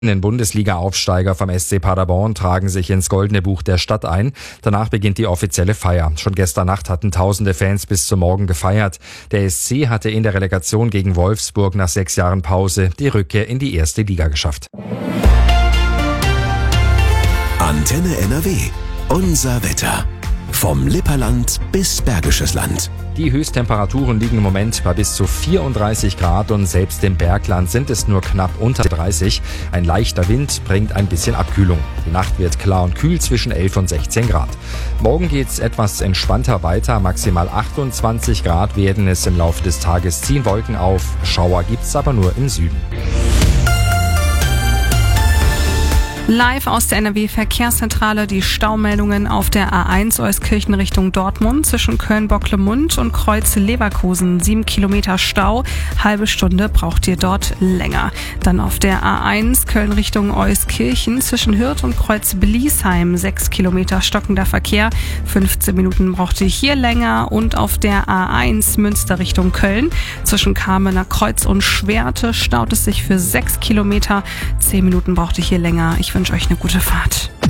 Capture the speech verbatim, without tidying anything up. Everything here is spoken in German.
Bundesliga-Aufsteiger vom S C Paderborn tragen sich ins Goldene Buch der Stadt ein. Danach beginnt die offizielle Feier. Schon gestern Nacht hatten tausende Fans bis zum Morgen gefeiert. Der S C hatte in der Relegation gegen Wolfsburg nach sechs Jahren Pause die Rückkehr in die erste Liga geschafft. Antenne N R W. Unser Wetter. Vom Lipperland bis Bergisches Land. Die Höchsttemperaturen liegen im Moment bei bis zu vierunddreißig Grad und selbst im Bergland sind es nur knapp unter dreißig. Ein leichter Wind bringt ein bisschen Abkühlung. Die Nacht wird klar und kühl zwischen elf und sechzehn Grad. Morgen geht's etwas entspannter weiter. Maximal achtundzwanzig Grad werden es im Laufe des Tages, ziehen Wolken auf. Schauer gibt's aber nur im Süden. Live aus der N R W-Verkehrszentrale die Staumeldungen auf der A eins Euskirchen Richtung Dortmund zwischen Köln-Bocklemund und Kreuz-Leverkusen. Sieben Kilometer Stau, halbe Stunde braucht ihr dort länger. Dann auf der A eins Köln Richtung Euskirchen zwischen Hürth und Kreuz-Bliesheim. Sechs Kilometer stockender Verkehr, fünfzehn Minuten braucht ihr hier länger. Und auf der A eins Münster Richtung Köln zwischen Kamener Kreuz und Schwerte staut es sich für sechs Kilometer. Zehn Minuten braucht ihr hier länger. Ich wünsche euch eine gute Fahrt.